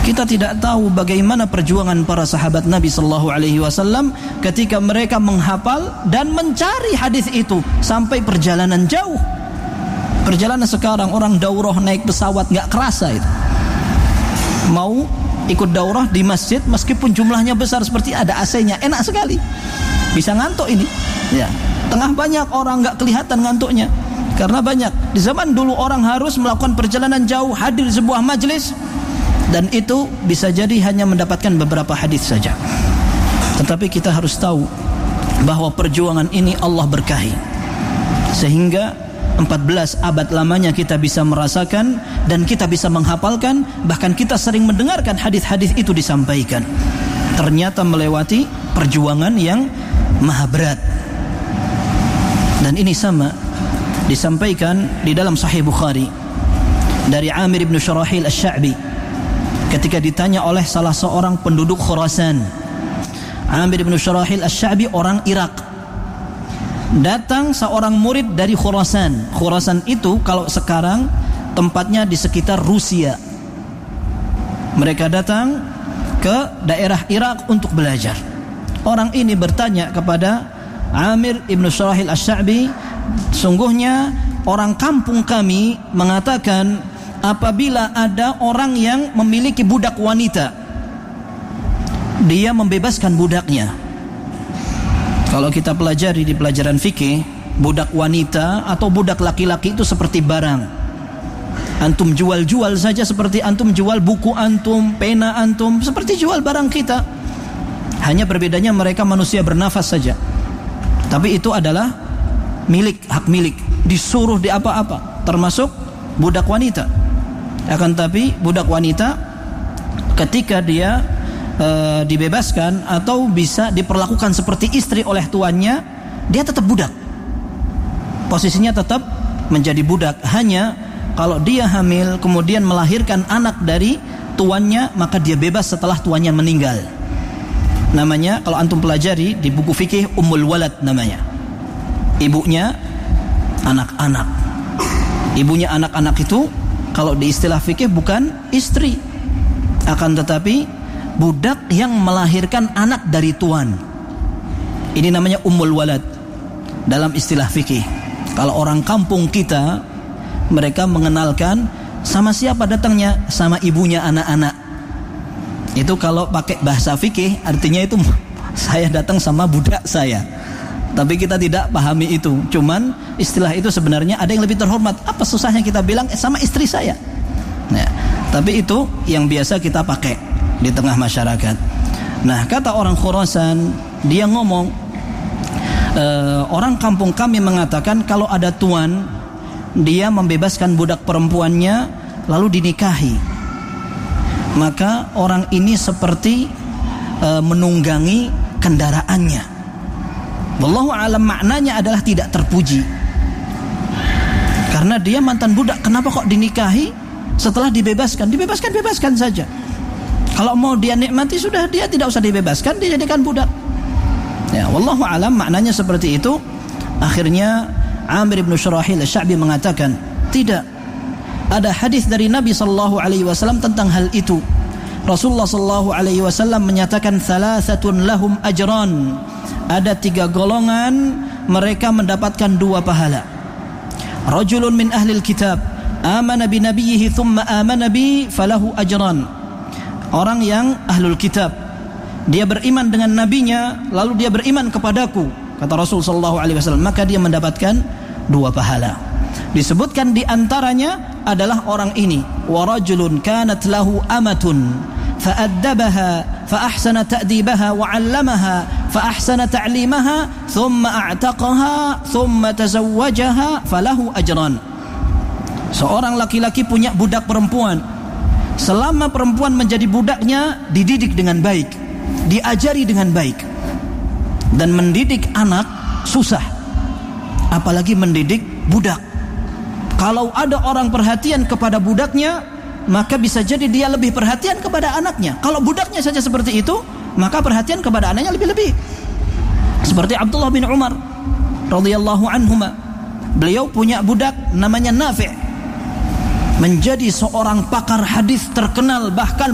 Kita tidak tahu bagaimana perjuangan para sahabat Nabi sallallahu alaihi wasallam ketika mereka menghafal dan mencari hadis itu sampai perjalanan jauh. Perjalanan sekarang orang daurah naik pesawat nggak kerasa itu. Mau ikut daurah di masjid meskipun jumlahnya besar seperti ada AC-nya, enak sekali. Bisa ngantuk ini. Ya. Tengah banyak orang nggak kelihatan ngantuknya karena banyak. Di zaman dulu orang harus melakukan perjalanan jauh hadir di sebuah majelis. Dan itu bisa jadi hanya mendapatkan beberapa hadis saja. Tetapi kita harus tahu bahwa perjuangan ini Allah berkahi, sehingga 14 abad lamanya kita bisa merasakan dan kita bisa menghafalkan. Bahkan kita sering mendengarkan hadis-hadis itu disampaikan. Ternyata melewati perjuangan yang maha berat. Dan ini sama disampaikan di dalam Sahih Bukhari dari Amir bin Syarahil Asy-Sya'bi ketika ditanya oleh salah seorang penduduk Khurasan. Amir bin Syarahil Asy-Sya'bi orang Irak. Datang seorang murid dari Khurasan. Khurasan itu kalau sekarang tempatnya di sekitar Rusia. Mereka datang ke daerah Irak untuk belajar. Orang ini bertanya kepada Amir bin Syarahil Asy-Sya'bi, sungguhnya orang kampung kami mengatakan apabila ada orang yang memiliki budak wanita, dia membebaskan budaknya. Kalau kita pelajari di pelajaran fikih, budak wanita atau budak laki-laki itu seperti barang. Antum jual-jual saja seperti antum jual buku antum, pena antum, seperti jual barang kita. Hanya perbedaannya mereka manusia bernafas saja. Tapi itu adalah milik, hak milik. Disuruh di apa-apa, termasuk budak wanita. Akan tapi budak wanita ketika dia dibebaskan atau bisa diperlakukan seperti istri oleh tuannya, dia tetap budak. Posisinya tetap menjadi budak. Hanya kalau dia hamil kemudian melahirkan anak dari tuannya, maka dia bebas setelah tuannya meninggal. Namanya kalau antum pelajari di buku fikih Ummul Walad namanya. Ibunya anak-anak. Ibunya anak-anak itu kalau di istilah fikih bukan istri, akan tetapi budak yang melahirkan anak dari tuan. Ini namanya Ummul Walad dalam istilah fikih. Kalau orang kampung kita, mereka mengenalkan sama siapa datangnya, sama ibunya anak-anak. Itu kalau pakai bahasa fikih artinya itu saya datang sama budak saya. Tapi kita tidak pahami itu. Cuman istilah itu sebenarnya ada yang lebih terhormat. Apa susahnya kita bilang sama istri saya? Nah, tapi itu yang biasa kita pakai di tengah masyarakat. Nah, kata orang Khurasan, dia ngomong, orang kampung kami mengatakan kalau ada tuan, dia membebaskan budak perempuannya lalu dinikahi, maka orang ini seperti menunggangi kendaraannya. Wallahu a'lam, maknanya adalah tidak terpuji. Karena dia mantan budak, kenapa kok dinikahi setelah dibebaskan? Bebaskan saja. Kalau mau dia nikmati sudah, dia tidak usah dibebaskan, dijadikan budak. Ya, wallahu a'lam, maknanya seperti itu. Akhirnya Amir bin Syarahil Asy-Sya'bi mengatakan, tidak ada hadis dari Nabi sallallahu alaihi wasallam tentang hal itu. Rasulullah sallallahu alaihi wasallam menyatakan thalathatun lahum ajran. Ada 3 golongan, mereka mendapatkan 2 pahala. Rajulun min ahlil kitab amana bi nabiyhi thumma amana bi falahu ajran. Orang yang ahlul kitab, dia beriman dengan nabinya lalu dia beriman kepadaku, kata Rasul sallallahu alaihi wasallam, maka dia mendapatkan 2 pahala. Disebutkan di antaranya adalah orang ini, wa rajulun kanat lahu amatun fa'addabaha fa'ahsana ta'dibaha wa 'allamaha fa'ahsana ta'limaha thumma a'taqaha thumma tazawwajaha falahu ajran. Seorang laki-laki punya budak perempuan. Selama perempuan menjadi budaknya, dididik dengan baik, diajari dengan baik. Dan mendidik anak susah, apalagi mendidik budak. Kalau ada orang perhatian kepada budaknya, maka bisa jadi dia lebih perhatian kepada anaknya. Kalau budaknya saja seperti itu, maka perhatian kepada anaknya lebih-lebih. Seperti Abdullah bin Umar radhiyallahu anhuma. Beliau punya budak namanya Nafi'. Menjadi seorang pakar hadis terkenal, bahkan